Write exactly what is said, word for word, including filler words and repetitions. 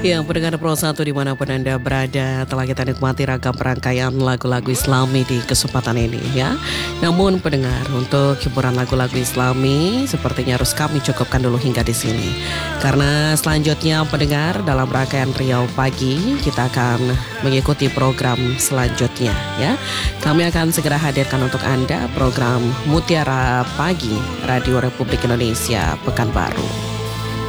Ya, pendengar Pro satu dimanapun Anda berada, telah kita nikmati ragam rangkaian lagu-lagu Islami di kesempatan ini ya. Namun pendengar, untuk hiburan lagu-lagu Islami sepertinya harus kami cukupkan dulu hingga di sini. Karena selanjutnya pendengar, dalam rangkaian Riau Pagi kita akan mengikuti program selanjutnya ya. Kami akan segera hadirkan untuk Anda program Mutiara Pagi Radio Republik Indonesia Pekanbaru.